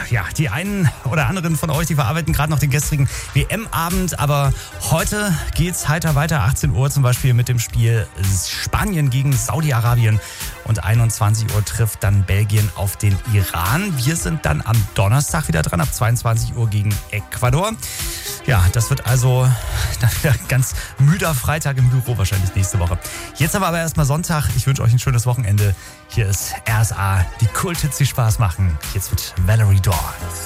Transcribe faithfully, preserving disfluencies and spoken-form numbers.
ja, die einen oder anderen von euch, die verarbeiten gerade noch den gestrigen W M-Abend, aber heute geht's heiter weiter, achtzehn Uhr zum Beispiel mit dem Spiel Spanien gegen Saudi-Arabien und einundzwanzig Uhr trifft dann Belgien auf den Iran. Wir sind dann am Donnerstag wieder dran, ab zweiundzwanzig Uhr gegen Ecuador. Ja, das wird also dann wieder ein ganz müder Freitag im Büro wahrscheinlich nächste Woche. Jetzt haben wir aber erstmal Sonntag. Ich wünsche euch ein schönes Wochenende. Hier ist R S A, die Kulthits, die Spaß machen. Jetzt wird Valerie Dawn.